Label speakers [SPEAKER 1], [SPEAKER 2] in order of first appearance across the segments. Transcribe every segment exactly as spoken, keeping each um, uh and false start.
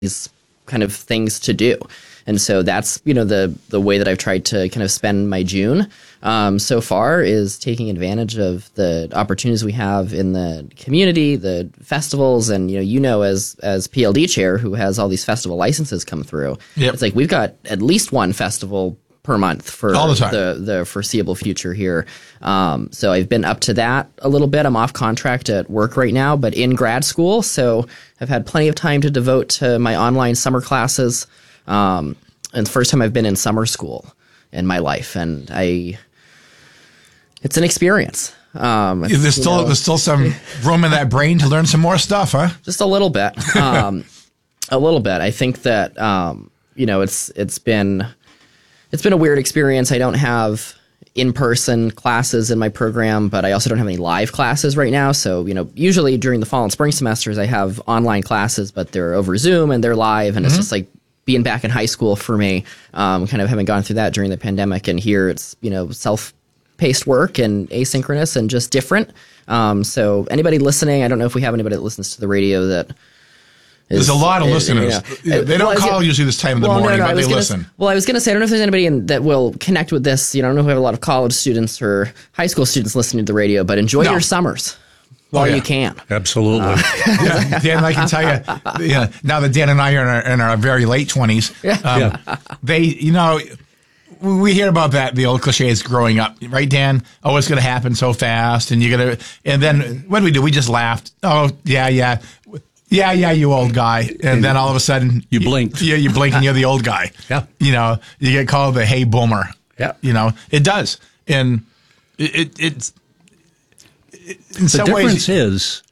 [SPEAKER 1] these kind of things to do. And so that's, you know, the the way that I've tried to kind of spend my June um, so far is taking advantage of the opportunities we have in the community, the festivals, and, you know, you know, as as P L D chair who has all these festival licenses come through, yep. It's like we've got at least one festival per month for
[SPEAKER 2] all the, time.
[SPEAKER 1] the the foreseeable future here. Um, so I've been up to that a little bit. I'm off contract at work right now, but in grad school. So I've had plenty of time to devote to my online summer classes. Um, and the first time I've been in summer school in my life. And I, it's an experience. Um,
[SPEAKER 2] yeah, there's still, know, there's still some room in that brain to learn some more stuff, huh?
[SPEAKER 1] Just a little bit. Um, a little bit. I think that, um, you know, it's, it's been, It's been a weird experience. I don't have in-person classes in my program, but I also don't have any live classes right now. So, you know, usually during the fall and spring semesters, I have online classes, but they're over Zoom and they're live. And mm-hmm. It's just like being back in high school for me, um, kind of having gone through that during the pandemic. And here it's, you know, self-paced work and asynchronous and just different. Um, so anybody listening, I don't know if we have anybody that listens to the radio that
[SPEAKER 2] There's a lot of
[SPEAKER 1] it,
[SPEAKER 2] listeners.
[SPEAKER 1] Yeah.
[SPEAKER 2] They don't well, call usually this time of the
[SPEAKER 1] well,
[SPEAKER 2] morning,
[SPEAKER 1] no, no,
[SPEAKER 2] but they
[SPEAKER 1] gonna,
[SPEAKER 2] listen.
[SPEAKER 1] Well, I was going to say, I don't know if there's anybody in, that will connect with this. You know, I don't know if we have a lot of college students or high school students listening to the radio, but enjoy no. your summers while oh, yeah. you can.
[SPEAKER 3] Absolutely.
[SPEAKER 2] Uh, yeah, Dan, I can tell you, yeah, now that Dan and I are in our, in our very late twenties,
[SPEAKER 1] yeah.
[SPEAKER 2] Um, yeah. they, you know, we hear about that, the old cliches growing up, right, Dan? Oh, it's going to happen so fast, and you're going to, and then what do we do? We just laughed. Oh, yeah, yeah. Yeah, yeah, you old guy. And, and then all of a sudden...
[SPEAKER 3] You blinked.
[SPEAKER 2] Yeah, you blink and you're the old guy.
[SPEAKER 3] Yeah.
[SPEAKER 2] You know, you get called the hey boomer.
[SPEAKER 3] Yeah.
[SPEAKER 2] You know, it does. And it, it, it's... It, in
[SPEAKER 3] the
[SPEAKER 2] some
[SPEAKER 3] difference
[SPEAKER 2] ways,
[SPEAKER 3] is,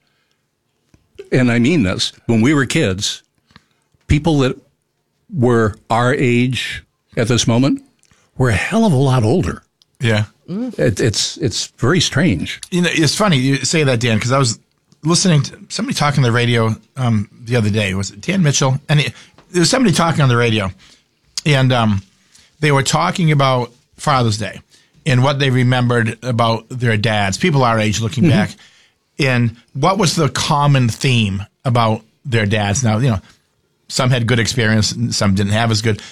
[SPEAKER 3] and I mean this, when we were kids, people that were our age at this moment were a hell of a lot older.
[SPEAKER 2] Yeah.
[SPEAKER 3] It, it's, it's very strange.
[SPEAKER 2] You know, it's funny you say that, Dan, because I was... listening to somebody talking on the radio um, the other day. Was it Dan Mitchell? And it, there was somebody talking on the radio, and um, they were talking about Father's Day and what they remembered about their dads, people our age looking mm-hmm. back, and what was the common theme about their dads. Now, you know, some had good experience, and some didn't have as good.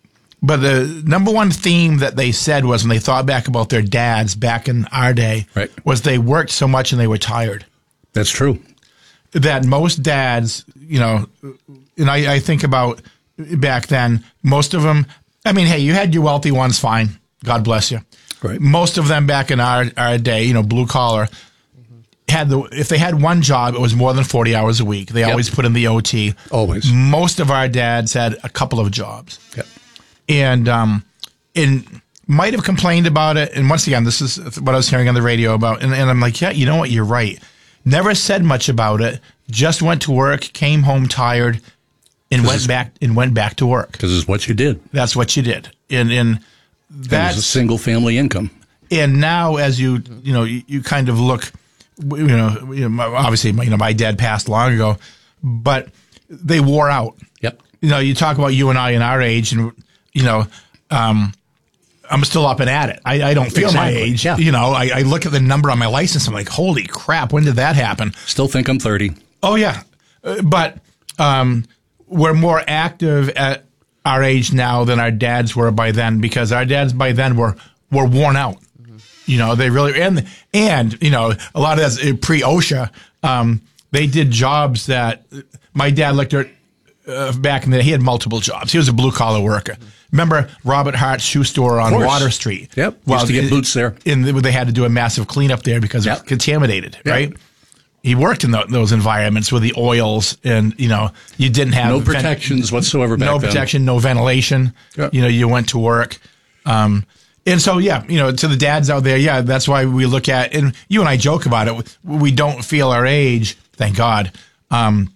[SPEAKER 2] But the number one theme that they said was when they thought back about their dads back in our day
[SPEAKER 3] right.
[SPEAKER 2] was they worked so much and they were tired.
[SPEAKER 3] That's true.
[SPEAKER 2] That most dads, you know, and I, I think about back then, most of them, I mean, hey, you had your wealthy ones, fine. God bless you.
[SPEAKER 3] Right.
[SPEAKER 2] Most of them back in our, our day, you know, blue collar, mm-hmm. had the, if they had one job, it was more than forty hours a week. They yep. always put in the O T.
[SPEAKER 3] Always.
[SPEAKER 2] Most of our dads had a couple of jobs.
[SPEAKER 3] Yep.
[SPEAKER 2] And, um, and might have complained about it. And once again, this is what I was hearing on the radio about. And, and I'm like, yeah, you know what? You're right. Never said much about it. Just went to work, came home tired, and went back and went back to work.
[SPEAKER 3] Because it's what you did.
[SPEAKER 2] That's what you did, and and that's
[SPEAKER 3] a single family income.
[SPEAKER 2] And now, as you you know, you, you kind of look, you know, you know, obviously, you know, my dad passed long ago, but they wore out.
[SPEAKER 3] Yep.
[SPEAKER 2] You know, you talk about you and I in our age, and you know. Um, I'm still up and at it. I, I don't feel exactly. my age.
[SPEAKER 3] Yeah.
[SPEAKER 2] You know, I, I look at the number on my license. I'm like, holy crap, when did that happen?
[SPEAKER 3] Still think I'm thirty.
[SPEAKER 2] Oh, yeah. Uh, but um, we're more active at our age now than our dads were by then because our dads by then were, were worn out. Mm-hmm. You know, they really, and, and, you know, a lot of that's pre-OSHA. Um, they did jobs that my dad looked at uh, back in the day. He had multiple jobs. He was a blue-collar worker. Mm-hmm. Remember Robert Hart's shoe store on Water Street?
[SPEAKER 3] Yep. Well, used to get boots there.
[SPEAKER 2] And they had to do a massive cleanup there because yep. it was contaminated, yep. right? He worked in the, those environments with the oils and, you know, you didn't have...
[SPEAKER 3] No protections ven- whatsoever back
[SPEAKER 2] No
[SPEAKER 3] then.
[SPEAKER 2] protection, no ventilation. Yep. You know, you went to work. Um, and so, yeah, you know, to the dads out there, yeah, that's why we look at... And you and I joke about it. We don't feel our age, thank God. Um,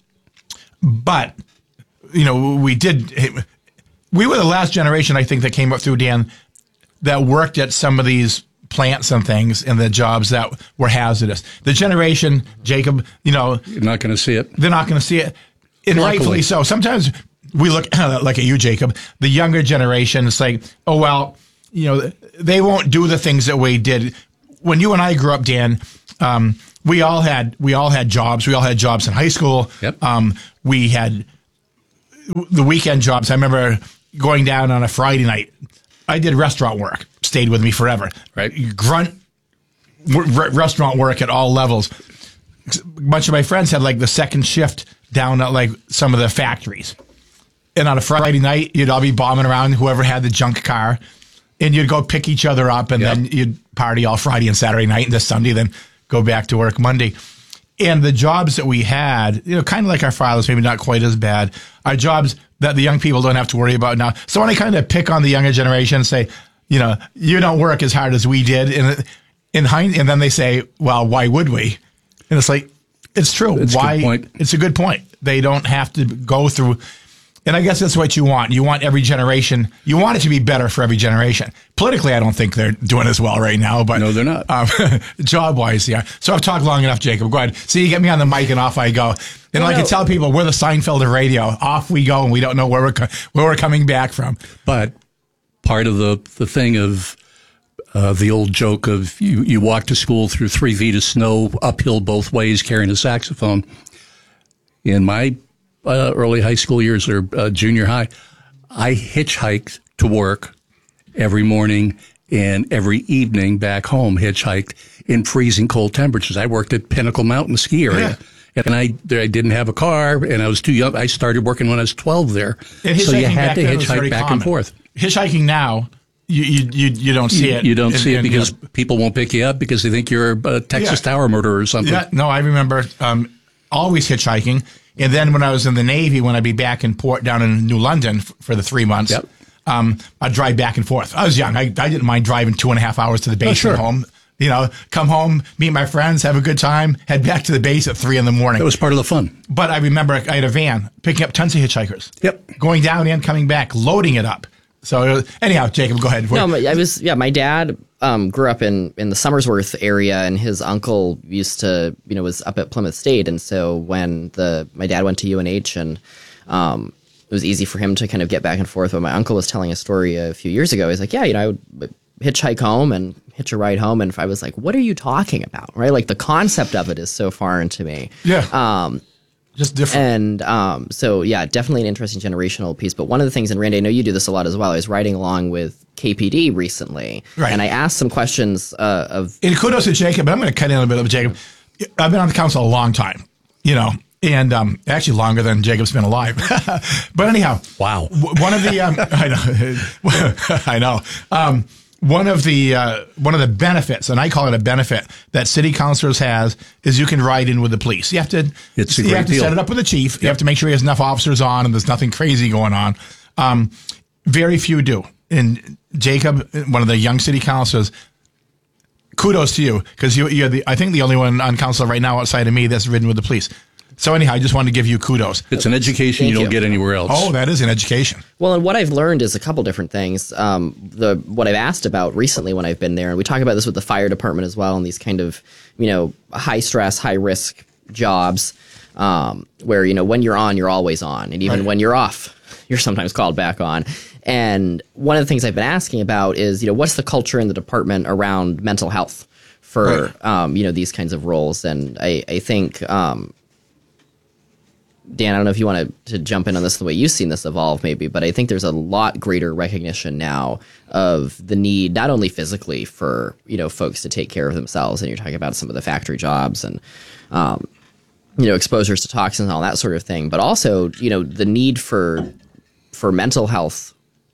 [SPEAKER 2] but, you know, we did... We were the last generation, I think, that came up through, Dan, that worked at some of these plants and things and the jobs that were hazardous. The generation, Jacob, you know...
[SPEAKER 3] You're not going to see it.
[SPEAKER 2] They're not going to see it. And
[SPEAKER 3] Luckily.
[SPEAKER 2] rightfully so. Sometimes we look like at you, Jacob, the younger generation, it's like, oh, well, you know, they won't do the things that we did. When you and I grew up, Dan, um, we all had we all had jobs. We all had jobs in high school.
[SPEAKER 3] Yep.
[SPEAKER 2] Um, we had... the weekend jobs. I remember going down on a Friday night. I did restaurant work. Stayed with me forever.
[SPEAKER 3] Right.
[SPEAKER 2] Grunt r- restaurant work at all levels. A bunch of my friends had like the second shift down at like some of the factories. And on a Friday night, you'd all be bombing around whoever had the junk car. And you'd go pick each other up, and yep. then you'd party all Friday and Saturday night, and this Sunday, then go back to work Monday. And the jobs that we had, you know, kind of like our fathers, maybe not quite as bad, are jobs that the young people don't have to worry about now. So when I kind of pick on the younger generation and say, you know, you don't work as hard as we did, and in hind, and then they say, well, why would we? And it's like, it's true.
[SPEAKER 3] It's
[SPEAKER 2] why?
[SPEAKER 3] A good point.
[SPEAKER 2] It's a good point. They don't have to go through. And I guess that's what you want. You want every generation, you want it to be better for every generation. Politically, I don't think they're doing as well right now, but
[SPEAKER 3] no, they're not.
[SPEAKER 2] Um, job-wise, yeah. So I've talked long enough, Jacob. Go ahead. See, you get me on the mic and off I go. And well, like I tell people, we're the Seinfeld of radio. Off we go, and we don't know where we're co- where we're coming back from.
[SPEAKER 3] But part of the, the thing of uh, the old joke of you, you walk to school through three feet of snow, uphill both ways, carrying a saxophone. In my Uh, early high school years or uh, junior high, I hitchhiked to work every morning and every evening back home, hitchhiked in freezing cold temperatures. I worked at Pinnacle Mountain ski area. Yeah. And I I didn't have a car, and I was too young. I started working when I was twelve there. So you had to hitchhike back and forth.
[SPEAKER 2] Hitchhiking now, you you you, you don't see
[SPEAKER 3] you,
[SPEAKER 2] it.
[SPEAKER 3] You don't
[SPEAKER 2] in,
[SPEAKER 3] see it
[SPEAKER 2] in,
[SPEAKER 3] because
[SPEAKER 2] in,
[SPEAKER 3] people won't pick you up because they think you're a Texas
[SPEAKER 2] yeah.
[SPEAKER 3] Tower murderer or something.
[SPEAKER 2] Yeah, no, I remember um, always hitchhiking. And then when I was in the Navy, when I'd be back in port down in New London f- for the three months,
[SPEAKER 3] yep.
[SPEAKER 2] um, I'd drive back and forth. I was young. I, I didn't mind driving two and a half hours to the base
[SPEAKER 3] oh, sure.
[SPEAKER 2] and home. You know, come home, meet my friends, have a good time, head back to the base at three in the morning.
[SPEAKER 3] That was part of the fun.
[SPEAKER 2] But I remember I had a van picking up tons of hitchhikers.
[SPEAKER 3] Yep.
[SPEAKER 2] Going down and coming back, loading it up. So it was, anyhow, Jacob, go ahead.
[SPEAKER 1] No, I was yeah. My dad um, grew up in, in the Somersworth area, and his uncle used to you know was up at Plymouth State, and so when the my dad went to U N H, and um, it was easy for him to kind of get back and forth. When my uncle was telling a story a few years ago, he's like, yeah, you know, I would hitchhike home and hitch a ride home, and I was like, what are you talking about, right? Like the concept of it is so foreign to me.
[SPEAKER 2] Yeah.
[SPEAKER 1] Um,
[SPEAKER 2] Just different.
[SPEAKER 1] And um, so, yeah, definitely an interesting generational piece. But one of the things, and Randy, I know you do this a lot as well, I was riding along with K P D recently.
[SPEAKER 2] Right.
[SPEAKER 1] And I asked some questions uh, of...
[SPEAKER 2] And kudos to Jacob, but I'm going to cut in a bit of Jacob. I've been on the council a long time, you know, and um, actually longer than Jacob's been alive. But anyhow.
[SPEAKER 3] Wow.
[SPEAKER 2] One of the... Um, I know. I know. Um, One of the uh, one of the benefits, and I call it a benefit, that city councilors has is you can ride in with the police. You have to,
[SPEAKER 3] it's a
[SPEAKER 2] you
[SPEAKER 3] great
[SPEAKER 2] have to
[SPEAKER 3] deal.
[SPEAKER 2] set it up with the chief.
[SPEAKER 3] Yep.
[SPEAKER 2] You have to make sure he has enough officers on, and there's nothing crazy going on. Um, very few do. And Jacob, one of the young city councilors, kudos to you because you, you're the I think the only one on council right now outside of me that's ridden with the police. So anyhow, I just wanted to give you kudos.
[SPEAKER 3] It's an education
[SPEAKER 1] Thank
[SPEAKER 3] you don't
[SPEAKER 1] you.
[SPEAKER 3] get anywhere else.
[SPEAKER 2] Oh, that is an education.
[SPEAKER 1] Well, and what I've learned is a couple different things. Um, the what I've asked about recently when I've been there, and we talk about this with the fire department as well, and these kind of, you know, high stress, high risk jobs um, where, you know, when you're on, you're always on. And even
[SPEAKER 2] Right.
[SPEAKER 1] when you're off, you're sometimes called back on. And one of the things I've been asking about is, you know, what's the culture in the department around mental health for,
[SPEAKER 2] Right.
[SPEAKER 1] um, you know, these kinds of roles. And I, I think, um, Dan, I don't know if you want to, to jump in on this the way you've seen this evolve maybe, but I think there's a lot greater recognition now of the need, not only physically for, you know, folks to take care of themselves. And you're talking about some of the factory jobs and, um, you know, exposures to toxins and all that sort of thing, but also, you know, the need for, for mental health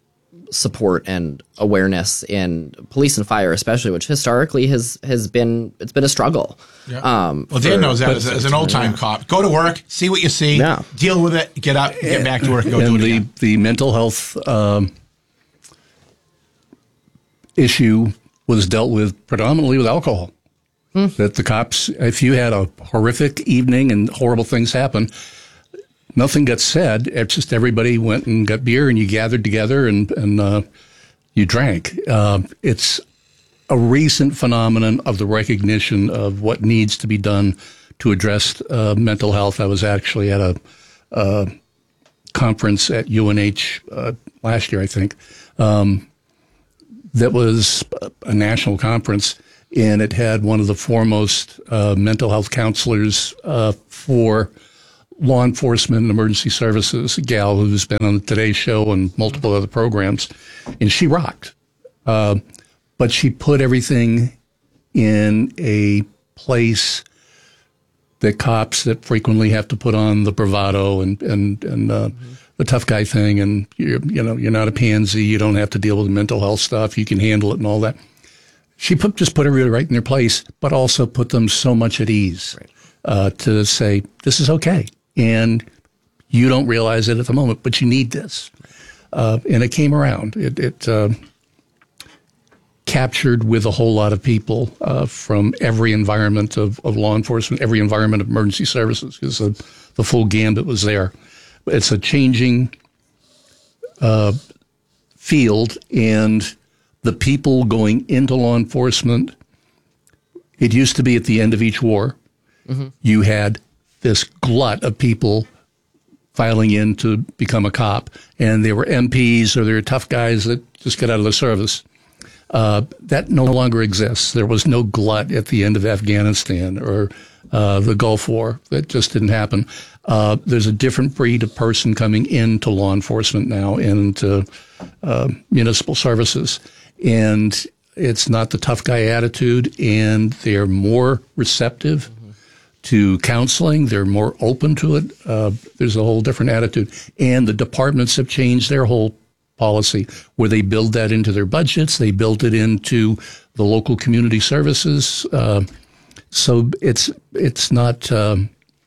[SPEAKER 1] support and awareness in police and fire, especially, which historically has, has been, it's been a struggle.
[SPEAKER 2] Yeah.
[SPEAKER 1] Um,
[SPEAKER 2] Well, Dan
[SPEAKER 1] for-
[SPEAKER 2] knows that as, as an old time cop. Go to work, see what you see,
[SPEAKER 1] Yeah.
[SPEAKER 2] deal with it, get up, get back to work, and go do
[SPEAKER 3] and
[SPEAKER 2] it
[SPEAKER 3] the,
[SPEAKER 2] again.
[SPEAKER 3] the mental health um, issue was dealt with predominantly with alcohol.
[SPEAKER 1] Hmm.
[SPEAKER 3] That the cops, if you had a horrific evening and horrible things happen, nothing got said. It's just everybody went and got beer and you gathered together and, and uh, you drank. Uh, it's a recent phenomenon of the recognition of what needs to be done to address uh, mental health. I was actually at a, a conference at U N H uh, last year, I think, um, that was a national conference, and it had one of the foremost uh, mental health counselors uh, for law enforcement and emergency services, a gal who's been on the Today Show and multiple other programs, and she rocked. Uh, but she put everything in a place that cops that frequently have to put on the bravado and and and uh, mm-hmm. the tough guy thing, and you're, you know you're not a pansy. You don't have to deal with mental health stuff. You can handle it and all that. She put just put everybody right in their place, but also put them so much at ease right. uh, to say this is okay, and you don't realize it at the moment, but you need this. Uh, and it came around. It. it uh, captured with a whole lot of people uh, from every environment of, of law enforcement, every environment of emergency services, because the, the full gambit was there. It's a changing uh, field, and the people going into law enforcement, it used to be at the end of each war, mm-hmm. you had this glut of people filing in to become a cop, and they were M Ps or they were tough guys that just got out of the service. Uh, that no longer exists. There was no glut at the end of Afghanistan or uh, the Gulf War. That just didn't happen. Uh, there's a different breed of person coming into law enforcement now and into uh, municipal services. And it's not the tough guy attitude, and they're more receptive mm-hmm. to counseling. They're more open to it. Uh, there's a whole different attitude. And the departments have changed their whole policy, where they build that into their budgets. They built it into the local community services. Uh, so it's it's not um,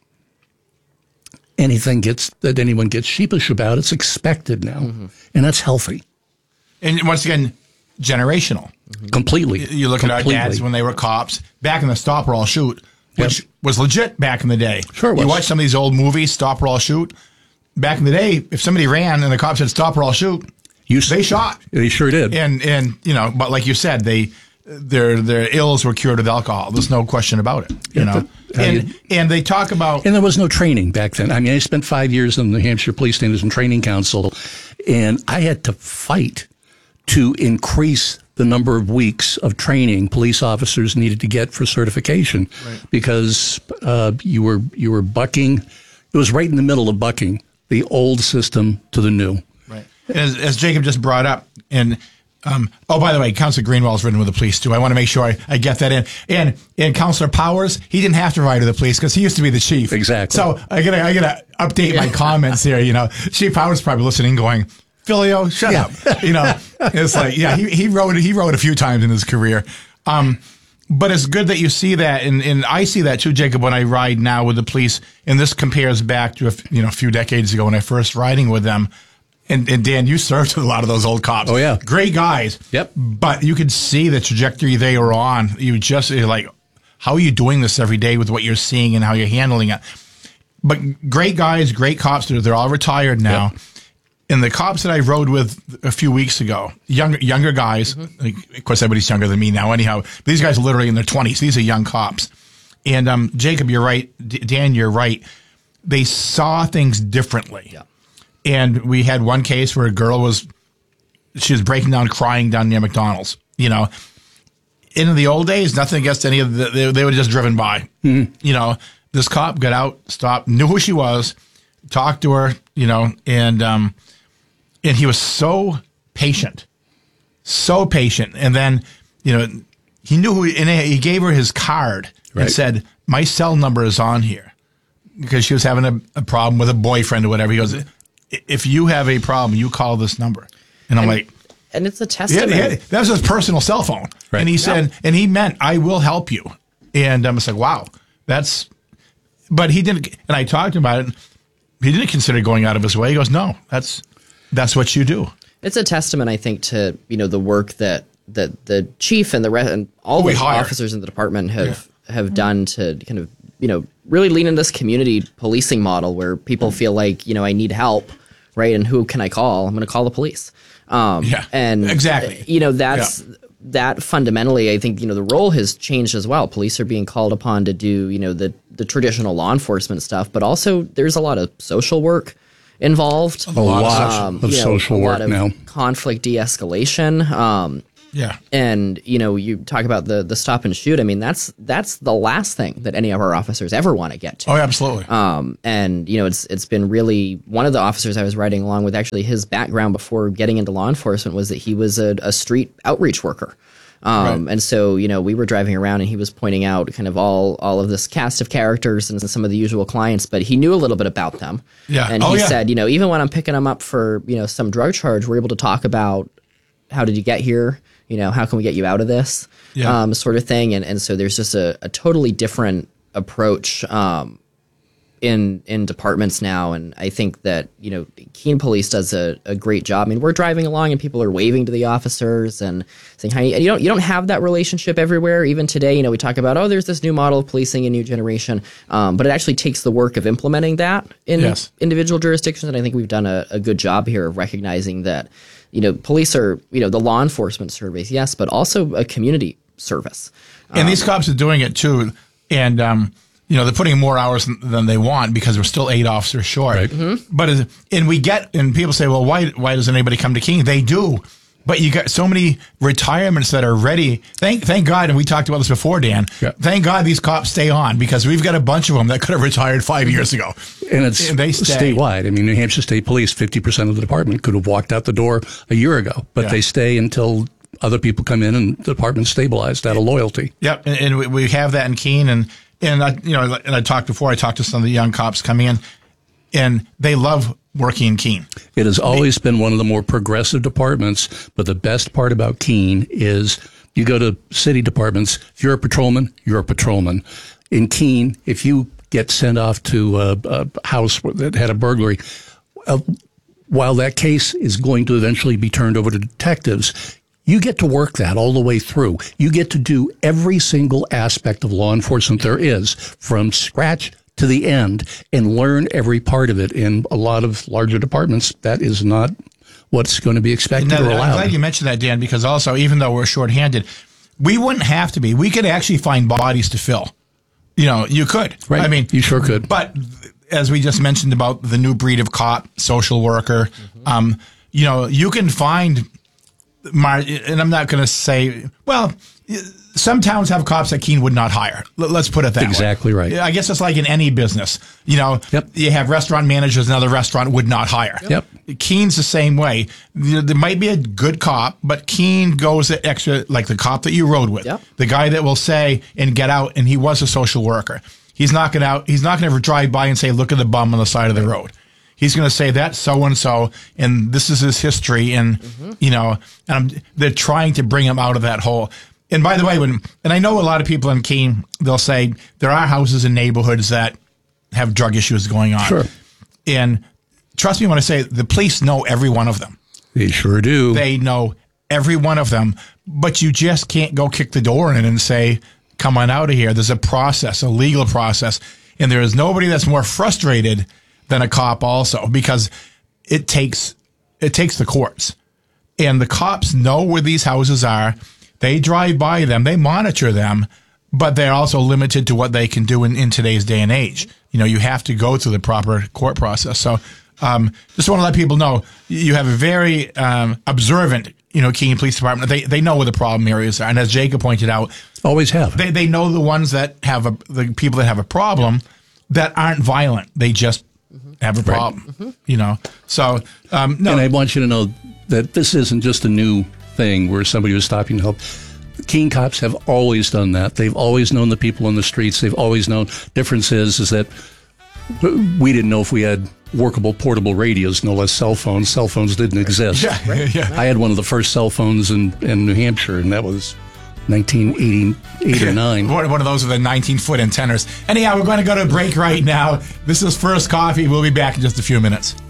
[SPEAKER 3] anything gets that anyone gets sheepish about. It's expected now, mm-hmm. and that's healthy.
[SPEAKER 2] And once again, generational.
[SPEAKER 3] Mm-hmm. Completely.
[SPEAKER 2] You look Completely. at our dads when they were cops back in the Stop Roll Shoot, which yep. was legit back in the day.
[SPEAKER 3] Sure it was.
[SPEAKER 2] You watch some of these old movies, Stop Roll Shoot. Back in the day, if somebody ran and the cops said stop or I'll shoot, you, they shot.
[SPEAKER 3] They sure did.
[SPEAKER 2] And and you know, but like you said, they their their ills were cured with alcohol. There's no question about it. You yeah, know, the, and you, and they talk about
[SPEAKER 3] and there was no training back then. I mean, I spent five years in the New Hampshire Police Standards and Training Council, and I had to fight to increase the number of weeks of training police officers needed to get for certification, right. because uh, you were you were bucking. It was right in the middle of bucking the old system to the new.
[SPEAKER 2] Right. As, as Jacob just brought up, and um, oh, by the way, Councilor Greenwald's ridden with the police too. I want to make sure I, I get that in. And and Councilor Powers, he didn't have to ride with the police because he used to be the chief.
[SPEAKER 3] Exactly.
[SPEAKER 2] So I gotta I gotta update my comments here. You know, Chief Powers probably listening, going, Filio, shut yeah. up. You know, it's like yeah, he he rode he rode a few times in his career. Um, But it's good that you see that, and, and I see that too, Jacob, when I ride now with the police, and this compares back to a, you know, a few decades ago when I first riding with them. And, and Dan, you served with a lot of those old cops.
[SPEAKER 3] Oh, yeah.
[SPEAKER 2] Great guys.
[SPEAKER 3] Yep.
[SPEAKER 2] But you could see the trajectory they were on. You just, you're like, how are you doing this every day with what you're seeing and how you're handling it? But great guys, great cops, they're, they're all retired now. Yep. And the cops that I rode with a few weeks ago, younger younger guys, mm-hmm. like, of course everybody's younger than me now anyhow, these guys are literally in their twenties. These are young cops. And um, Jacob, you're right. D- Dan, you're right. They saw things differently. Yeah. And we had one case where a girl was, she was breaking down, crying down near McDonald's. You know, in the old days, nothing against any of the, they, they were just driven by. Mm-hmm. You know, this cop got out, stopped, knew who she was, talked to her, you know, and, um, And he was so patient, so patient. And then, you know, he knew who, and he gave her his card right. and said, my cell number is on here, because she was having a, a problem with a boyfriend or whatever. He goes, if you have a problem, you call this number. And I'm
[SPEAKER 1] and,
[SPEAKER 2] like,
[SPEAKER 1] and it's a testament.
[SPEAKER 2] Yeah, yeah, that was his personal cell phone. Right. And he said, yeah. and he meant, I will help you. And I'm just like, wow, that's, but he didn't, and I talked about it. He didn't consider going out of his way. He goes, no, that's, That's what you do.
[SPEAKER 1] It's a testament, I think, to you know the work that, that the chief and the re- and all the officers in the department have yeah. have done to kind of you know really lean in this community policing model where people feel like you know I need help, right? And who can I call? I'm going to call the police. Um,
[SPEAKER 2] yeah,
[SPEAKER 1] and
[SPEAKER 2] exactly.
[SPEAKER 1] You know that's yeah. that fundamentally. I think you know the role has changed as well. Police are being called upon to do you know the the traditional law enforcement stuff, but also there's a lot of social work involved.
[SPEAKER 3] A lot um, of
[SPEAKER 1] you know,
[SPEAKER 3] social
[SPEAKER 1] a
[SPEAKER 3] work
[SPEAKER 1] lot of
[SPEAKER 3] now.
[SPEAKER 1] Conflict de-escalation. Um,
[SPEAKER 2] Yeah.
[SPEAKER 1] And, you know, you talk about the the stop and shoot. I mean, that's that's the last thing that any of our officers ever want to get to.
[SPEAKER 2] Oh, absolutely.
[SPEAKER 1] Um, and, you know, it's it's been really, one of the officers I was riding along with, actually his background before getting into law enforcement was that he was a, a street outreach worker. Um,
[SPEAKER 2] Right.
[SPEAKER 1] And so, you know, we were driving around and he was pointing out kind of all all of this cast of characters and some of the usual clients, but he knew a little bit about them.
[SPEAKER 2] Yeah.
[SPEAKER 1] And
[SPEAKER 2] Oh,
[SPEAKER 1] he
[SPEAKER 2] yeah.
[SPEAKER 1] said, you know, even when I'm picking them up for, you know, some drug charge, we're able to talk about how did you get here? You know, how can we get you out of this?
[SPEAKER 2] Yeah.
[SPEAKER 1] Um, sort of thing. And and so there's just a, a totally different approach um, in in departments now. And I think that, you know, Keene Police does a, a great job. I mean, we're driving along and people are waving to the officers and saying hi. And you don't you don't have that relationship everywhere. Even today, you know, we talk about, oh, there's this new model of policing, a new generation. Um, but it actually takes the work of implementing that in
[SPEAKER 2] Yes.
[SPEAKER 1] individual jurisdictions. And I think we've done a, a good job here of recognizing that, you know, police are, you know, the law enforcement service, yes, but also a community service.
[SPEAKER 2] And these cops are doing it too. And, um, you know, they're putting more hours than, than they want because we're still eight officers short.
[SPEAKER 3] Right.
[SPEAKER 1] Mm-hmm.
[SPEAKER 2] But, as- and we get, and people say, well, why, why doesn't anybody come to Keene? They do. But you got so many retirements that are ready. Thank, thank God, and we talked about this before, Dan.
[SPEAKER 3] Yeah.
[SPEAKER 2] Thank God these cops stay on because we've got a bunch of them that could have retired five years ago.
[SPEAKER 3] And it's
[SPEAKER 2] And they stay.
[SPEAKER 3] statewide. I mean, New Hampshire State Police, fifty percent of the department could have walked out the door a year ago, but
[SPEAKER 2] Yeah.
[SPEAKER 3] they stay until other people come in and the department's stabilized out of loyalty.
[SPEAKER 2] Yep, and, and we, we have that in Keene, and and I, you know, and I talked before. I talked to some of the young cops coming in, and they love working in Keene.
[SPEAKER 3] It has always been one of the more progressive departments, but the best part about Keene is you go to city departments, if you're a patrolman, you're a patrolman. In Keene, if you get sent off to a, a house that had a burglary, uh, while that case is going to eventually be turned over to detectives, you get to work that all the way through. You get to do every single aspect of law enforcement there is from scratch to the end and learn every part of it. In a lot of larger departments, that is not what's going to be expected
[SPEAKER 2] Now,
[SPEAKER 3] or
[SPEAKER 2] I'm
[SPEAKER 3] allowed.
[SPEAKER 2] glad you mentioned that, Dan, because also, even though we're shorthanded, we wouldn't have to be. We could actually find bodies to fill. You know, you could.
[SPEAKER 3] Right.
[SPEAKER 2] I mean,
[SPEAKER 3] You sure could.
[SPEAKER 2] But as we just mentioned about the new breed of cop, social worker,
[SPEAKER 3] Mm-hmm.
[SPEAKER 2] um, you know, you can find, Mar- and I'm not going to say, well, some towns have cops that Keene would not hire. L- Let's put it that way.
[SPEAKER 3] Exactly right.
[SPEAKER 2] I guess it's like in any business. You know,
[SPEAKER 3] Yep.
[SPEAKER 2] you have restaurant managers another restaurant would not hire.
[SPEAKER 3] Yep.
[SPEAKER 2] Keene's the same way. There there might be a good cop, but Keene goes the extra, like the cop that you rode with,
[SPEAKER 1] Yep.
[SPEAKER 2] the guy that will say and get out, and he was a social worker. He's not going out. He's not going to drive by and say, "Look at the bum on the side of the road." He's going to say that's so and so, and this is his history, and you know, and I'm, they're trying to bring him out of that hole. And by the way, when and I know a lot of people in Keene, they'll say there are houses in neighborhoods that have drug issues going on.
[SPEAKER 3] Sure.
[SPEAKER 2] And trust me when I say the police know every one of them.
[SPEAKER 3] They sure do.
[SPEAKER 2] They know every one of them, but you just can't go kick the door in and say, "Come on out of here." There's a process, a legal process, and there is nobody that's more frustrated than a cop also, because it takes it takes the courts. And the cops know where these houses are. They drive by them, they monitor them, but they're also limited to what they can do in, in today's day and age. You know, you have to go through the proper court process. So um, just want to let people know you have a very um, observant, you know, Keene Police Department. They they know where the problem areas are. And as Jacob pointed out,
[SPEAKER 3] Always have.
[SPEAKER 2] they, they know the ones that have a, the people that have a problem that aren't violent. They just have a problem, you know. So, um, no.
[SPEAKER 3] And I want you to know that this isn't just a new thing where somebody was stopping to help. Keene cops have always done that. They've always known the people on the streets. They've always known. Difference is, is that we didn't know if we had workable portable radios, no less cell phones. Cell phones didn't exist.
[SPEAKER 2] Yeah, yeah.
[SPEAKER 3] I had one of the first cell phones in, in New Hampshire, and that was nineteen eighty-eight or nine.
[SPEAKER 2] One, one of those with the nineteen-foot antennas. Anyhow, we're going to go to a break right now. This is First Coffee. We'll be back in just a few minutes.